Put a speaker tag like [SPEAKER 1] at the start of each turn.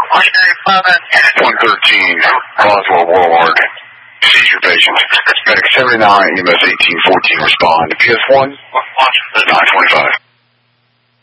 [SPEAKER 1] 113, Roswell Boulevard. Seizure patient. Medic 79, EMS 1814, respond. PS1, 925.